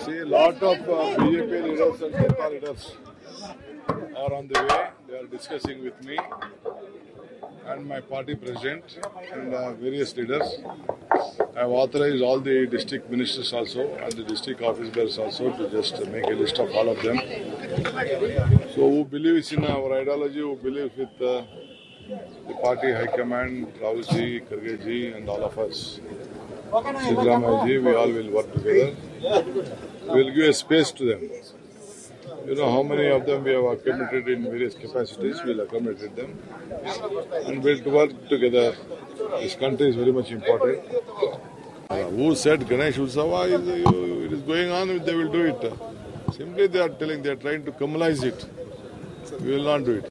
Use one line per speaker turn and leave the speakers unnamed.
See, a lot of BJP leaders and Janata leaders are on the way. They are discussing with me and my party president and various leaders. I have authorized all the district ministers also and the district officers also to just make a list of all of them. So who believes in our ideology, who believes with the party high command, Rahulji, Khargeji and all of us, Siddaramaiaji, we all will work together. We will give a space to them. You know how many of them we have accommodated in various capacities, we will accommodate them and we will work together. This country is very much important. Who said Ganesh Utsava it is going on, they will do it. Simply they are telling, they are trying to communalize it. We will not do it.